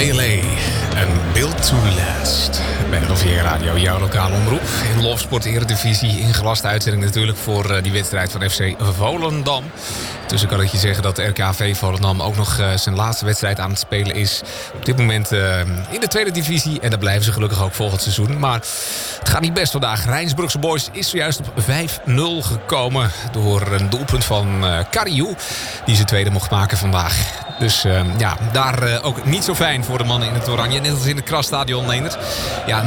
Melee en Build to Last. Bij ROV Radio, jouw lokale omroep. In Lofsport Eredivisie, ingelaste uitzending natuurlijk voor die wedstrijd van FC Volendam. Tussen kan ik je zeggen dat RKV Volendam ook nog zijn laatste wedstrijd aan het spelen is. Op dit moment in de tweede divisie. En daar blijven ze gelukkig ook volgend seizoen. Maar het gaat niet best vandaag. Rijnsburgse Boys is zojuist op 5-0 gekomen. Door een doelpunt van Kariou. Die zijn tweede mocht maken vandaag. Dus ja, daar ook niet zo fijn voor de mannen in het oranje. Net als in het Krasstadion, Leendert. Ja, 0-1.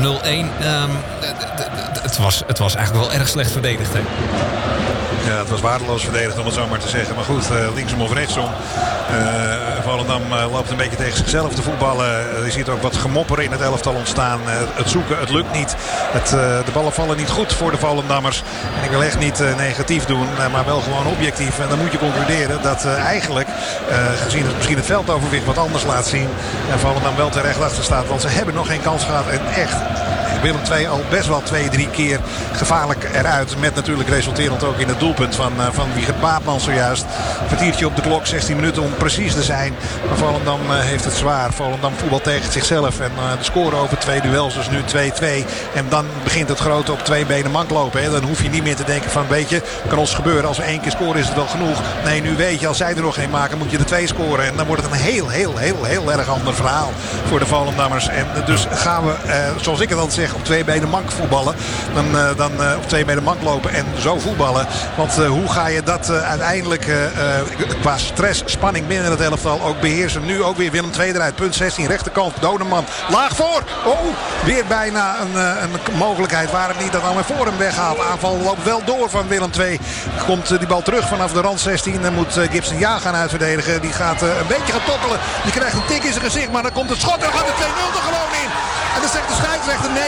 Het was eigenlijk wel erg slecht verdedigd, hè? Ja, het was waardeloos verdedigd om het zo maar te zeggen. Maar goed, linksom of rechtsom. Volendam loopt een beetje tegen zichzelf te voetballen. Je ziet ook wat gemopper in het elftal ontstaan. Het zoeken, het lukt niet. De ballen vallen niet goed voor de Volendammers. En ik wil echt niet negatief doen, maar wel gewoon objectief. En dan moet je concluderen dat eigenlijk, gezien het misschien het veldoverwicht wat anders laat zien, en Volendam wel terecht achter staat. Want ze hebben nog geen kans gehad. En echt, Willem II al best wel 2-3 keer gevaarlijk eruit. Met natuurlijk resulterend ook in het doelpunt van Wigert Baatman zojuist. Een kwartiertje op de klok, 16 minuten om precies te zijn. Maar Volendam heeft het zwaar. Volendam voetbalt tegen zichzelf. En de score over 2 duels, dus nu 2-2. En dan begint het grote op 2 benen mank lopen. Hè. Dan hoef je niet meer te denken van, weet je, kan ons gebeuren. Als we 1 keer scoren is het wel genoeg. Nee, nu weet je, als zij er nog 1 maken, moet je er 2 scoren. En dan wordt het een heel erg ander verhaal voor de Volendammers. En dus gaan we, zoals ik het altijd zeg, op 2 benen mank voetballen. Dan op 2 benen mank lopen en zo voetballen. Want hoe ga je dat uiteindelijk qua stress, spanning binnen het elftal ook beheersen. Nu ook weer Willem II eruit. Punt 16, rechterkant, Doneman. Laag voor. Oh, weer bijna een mogelijkheid. Waar het niet dat nou voor hem weghaalt. Aanval loopt wel door van Willem II. Komt die bal terug vanaf de rand 16. Dan moet Gibson Ja gaan uitverdedigen. Die gaat een beetje gaan tokkelen. Die krijgt een tik in zijn gezicht. Maar dan komt het schot en dan gaat de 2-0 er gewoon in. En dan zegt de scheidsrechter nee.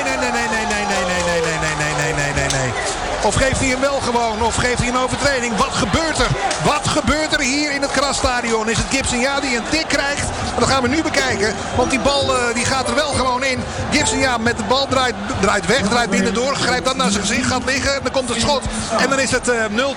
Of geeft hij hem wel gewoon, of geeft hij een overtreding. Wat gebeurt er? Wat gebeurt er hier in het Krasstadion? Is het Gibson Ja die een tik krijgt? Dat gaan we nu bekijken. Want die bal die gaat er wel gewoon in. Gibson Ja met de bal draait weg, draait binnen door. Grijpt dan naar zijn gezicht, gaat liggen. Dan komt het schot. En dan is het 0-2-2.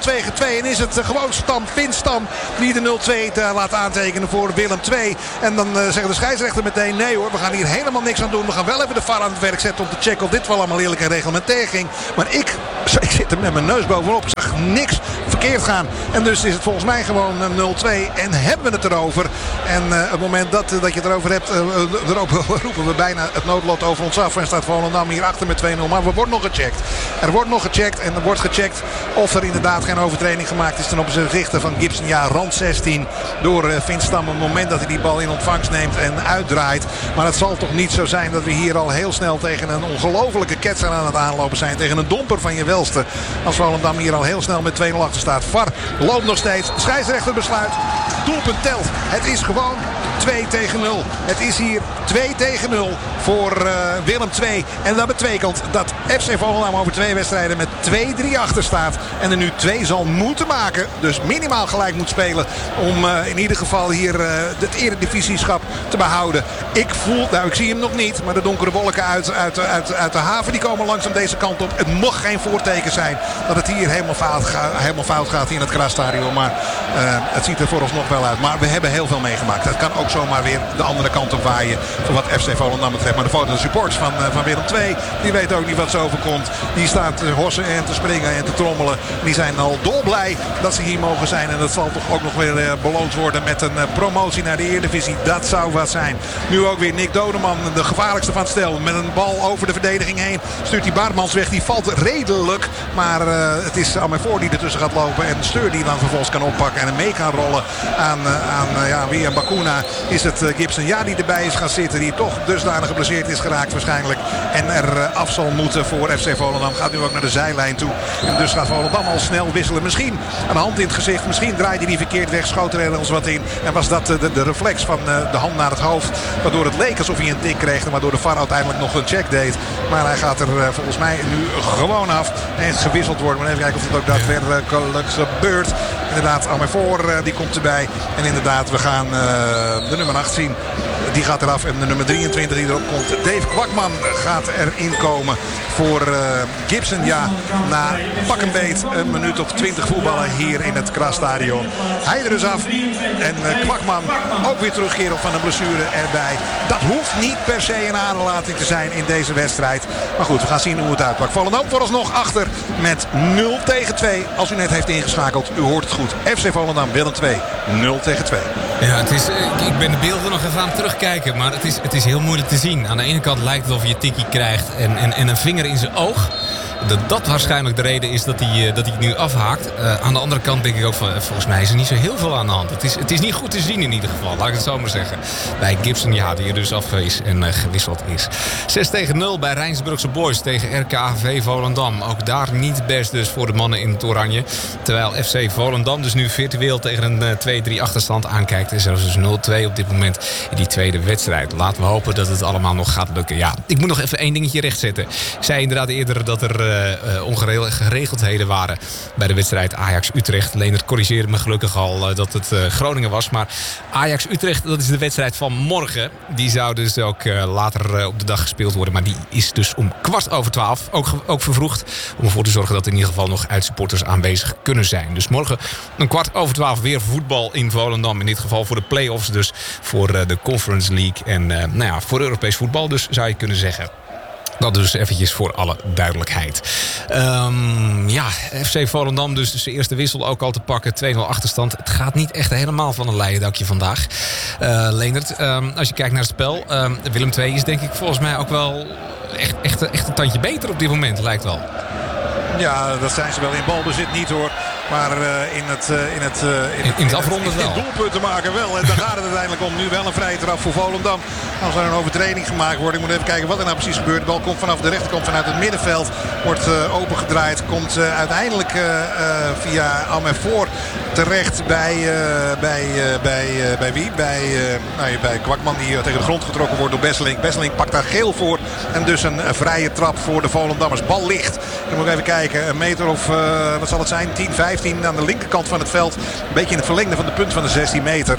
En is het gewoon Vinstam die de 0-2 laat aantekenen voor Willem II. En dan zegt de scheidsrechter meteen, nee hoor, we gaan hier helemaal niks aan doen. We gaan wel even de VAR aan het werk zetten om te checken of dit wel allemaal eerlijk en reglementair ging. Maar ik zit er met mijn neus bovenop. Ik zag niks verkeerd gaan. En dus is het volgens mij gewoon 0-2. En hebben we het erover. En op het moment dat je het erover hebt, roepen we bijna het noodlot over ons af. En staat Volendam hier achter met 2-0. Maar er wordt nog gecheckt. Er wordt nog gecheckt. En er wordt gecheckt of er inderdaad geen overtreding gemaakt is ten opzichte van Gibson. Ja, rand 16 door Vinstam. Op het moment dat hij die bal in ontvangst neemt en uitdraait. Maar het zal toch niet zo zijn dat we hier al heel snel tegen een ongelofelijke ketser aan het aanlopen zijn. Tegen een domper van je welste. Als Volendam hier al heel snel met 2-0 achter staat. VAR loopt nog steeds. Scheidsrechter besluit. Doelpunt telt. Het is gewoon 2-0. Het is hier 2-0 voor Willem II. En dat betekent dat FC Volendam over 2 wedstrijden met 2-3 achter staat. En er nu 2 zal moeten maken. Dus minimaal gelijk moet spelen. Om in ieder geval hier het eredivisieschap te behouden. Ik zie hem nog niet. Maar de donkere wolken uit de haven die komen langzaam deze kant op. Het mocht geen voorteken zijn dat het hier helemaal fout gaat in het Krasstadion. Maar het ziet er vooralsnog wel uit. Maar we hebben heel veel meegemaakt. Het kan ook zomaar weer de andere kant op waaien. Voor wat FC Volendam betreft. Maar de foto de supporters van Willem II. Die weten ook niet wat zo overkomt. Die staan te hossen en te springen en te trommelen. Die zijn al dolblij dat ze hier mogen zijn. En dat zal toch ook nog weer beloond worden met een promotie naar de Eredivisie. Dat zou wat zijn. Nu ook weer Nick Doneman. De gevaarlijkste van het stel. Met een bal over de verdediging heen. Stuurt die Baartmans weg. Die valt redelijk. Maar het is Amervoor die ertussen gaat lopen. En Steur die dan vervolgens kan oppakken. En hem mee kan rollen aan weer Bakuna. Is het Gibson Ja die erbij is gaan zitten. Die toch dusdanig geblesseerd is geraakt waarschijnlijk. En er af zal moeten voor FC Volendam. Gaat nu ook naar de zijlijn toe. En dus gaat Volendam al snel wisselen. Misschien een hand in het gezicht. Misschien draaide hij verkeerd weg. Schoot er eens wat in. En was dat de reflex van de hand naar het hoofd. Waardoor het leek alsof hij een tik kreeg. En waardoor de VAR uiteindelijk nog een check deed. Maar hij gaat er volgens mij nu gewoon af. En gewisseld wordt. Maar even kijken of het ook daadwerkelijk gebeurt. Inderdaad, Amervoor die komt erbij. En inderdaad, we gaan de nummer 8 zien. die gaat eraf. En de nummer 23 die erop komt, Dave Kwakman, gaat erin komen voor Gibson. Ja, na pak een beet een minuut of 20 voetballen hier in het Krasstadion. Hij er dus af. En Kwakman ook weer terugkeren van een blessure erbij. Dat hoeft niet per se een aderlating te zijn in deze wedstrijd. Maar goed, we gaan zien hoe het uitpakt. Volendam vooralsnog achter met 0-2. Als u net heeft ingeschakeld, u hoort het goed. FC Volendam, Willem 2, 0-2. Ja, ik ben de beelden nog even aan het terugkijken. Maar het is heel moeilijk te zien. Aan de ene kant lijkt het of je tikkie krijgt en een vinger in zijn oog. Dat waarschijnlijk de reden is dat hij het nu afhaakt. Aan de andere kant denk ik ook van, volgens mij is er niet zo heel veel aan de hand. Het is niet goed te zien in ieder geval, laat ik het zo maar zeggen. Bij Gibson, ja, die er dus af is en gewisseld is. 6-0 bij Rijnsburgse Boys tegen RKV Volendam. Ook daar niet best dus voor de mannen in het oranje. Terwijl FC Volendam dus nu virtueel tegen een 2-3 achterstand aankijkt. En zelfs dus 0-2 op dit moment in die tweede wedstrijd. Laten we hopen dat het allemaal nog gaat lukken. Ja, ik moet nog even één dingetje rechtzetten. Ik zei inderdaad eerder dat er ongeregeldheden waren bij de wedstrijd Ajax-Utrecht. Leendert corrigeerde me gelukkig al dat het Groningen was. Maar Ajax-Utrecht, dat is de wedstrijd van morgen. Die zou dus ook later op de dag gespeeld worden. Maar die is dus om 12:15. Ook vervroegd. Om ervoor te zorgen dat in ieder geval nog uitsupporters aanwezig kunnen zijn. Dus morgen om 12:15 weer voetbal in Volendam. In dit geval voor de play-offs dus. Voor de Conference League. En voor Europees voetbal dus zou je kunnen zeggen. Dat dus eventjes voor alle duidelijkheid. FC Volendam dus zijn eerste wissel ook al te pakken. 2-0 achterstand. Het gaat niet echt helemaal van een leien dakje vandaag. Leendert, als je kijkt naar het spel. Willem II is denk ik volgens mij ook wel echt een tandje beter op dit moment, lijkt wel. Ja, dat zijn ze wel in balbezit niet hoor. Maar in het afronden wel. In doelpunten maken wel. En daar gaat het uiteindelijk om. Nu wel een vrije trap voor Volendam. Als er een overtreding gemaakt wordt. Ik moet even kijken wat er nou precies gebeurt. De bal komt vanaf de rechterkant vanuit het middenveld. Wordt opengedraaid. Komt uiteindelijk via Amervoor terecht bij wie? Bij Kwakman die tegen de grond getrokken wordt door Besseling. Besseling pakt daar geel voor. En dus een vrije trap voor de Volendammers. Bal ligt. Dan moet ik even kijken. Een meter of wat zal het zijn? 10, 15 aan de linkerkant van het veld. Een beetje in het verlengde van de punt van de 16 meter.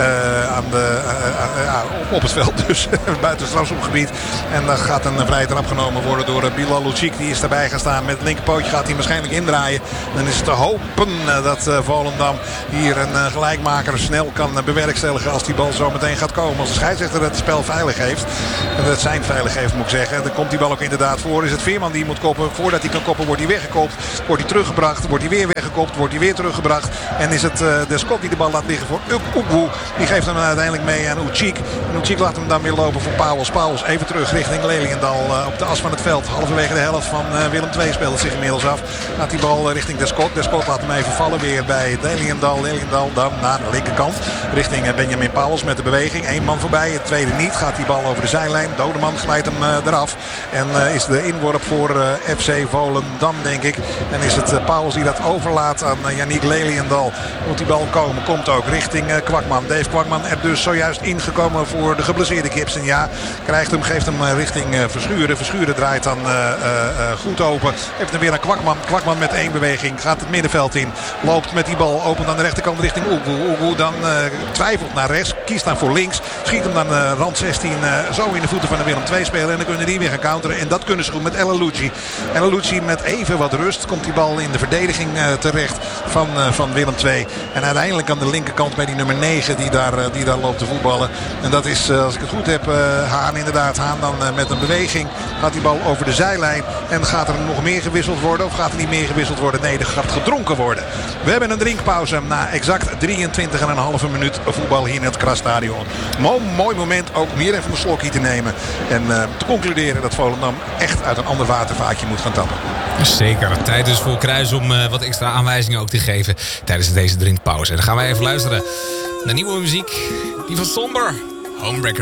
Op het veld dus. Buiten het strafschopgebied. En dan gaat een vrije trap genomen worden door Bilal Lucic. Die is daarbij gaan staan. Met het linkerpootje gaat hij waarschijnlijk indraaien. Dan is het te hopen dat Volendam hier een gelijkmaker snel kan bewerkstelligen als die bal zo meteen gaat komen. Als de scheidsrechter het spel veilig heeft. Het zijn veilig heeft moet ik zeggen. Dan komt die bal ook inderdaad voor. Is het Veerman die moet koppen. Voordat hij kan koppen wordt hij weggekopt. Wordt hij teruggebracht. Wordt hij weer weggekopt. Wordt hij weer teruggebracht. En is het Descott die de bal laat liggen voor Ugwu. Die geeft hem uiteindelijk mee aan Ucik. En Ucik laat hem dan weer lopen voor Pauwels. Pauwels even terug richting Leliendal op de as van het veld. Halverwege de helft van Willem II speelt het zich inmiddels af. Laat die bal richting Descott. Descott laat hem even vallen weer bij Leliendal. Leliendal dan naar de linkerkant. Richting Benjamin Pauwels met de beweging. Eén man voorbij. Het tweede niet. Gaat die bal over de zijlijn. Dodeman glijdt hem eraf. En is de inworp voor FC Volendam denk ik. En is het Pauwels die dat overlaat aan Yannick Leliendal. Moet die bal komen. Komt ook richting Kwakman. Dave Kwakman er dus zojuist ingekomen voor de geblesseerde Gibson. Ja, krijgt hem, geeft hem richting Verschuren. Verschuren draait dan goed open. Heeft hem weer naar Kwakman. Kwakman met één beweging. Gaat het middenveld in. Loopt met die bal. Opent aan de rechterkant richting Ugwu. Ugwu dan twijfelt naar rechts. Kiest dan voor links. Schiet hem dan rand 16 zo in de voeten van de Willem II speler. En dan kunnen die weer gaan counteren. En dat kunnen ze goed met El Alouchi. El Alouchi met even wat rust. Komt die bal in de verdediging terecht van Willem II. En uiteindelijk aan de linkerkant bij die nummer 9 die daar loopt te voetballen. En dat is, als ik het goed heb, Haan inderdaad. Haan dan met een beweging gaat die bal over de zijlijn. En gaat er nog meer gewisseld worden? Of gaat er niet meer gewisseld worden? Nee, er gaat gedronken worden. We hebben een drinkpauze na exact 23,5 minuut voetbal hier in het Krasstadion. Mooi moment ook om hier even een slokje te nemen. En te concluderen dat Volendam echt uit een ander watervaatje moet gaan tappen. Zeker. Tijd dus voor Kruis om wat extra aanwijzingen ook te geven tijdens deze drinkpauze. En dan gaan wij even luisteren naar nieuwe muziek. Die van Somber. Homebreaker.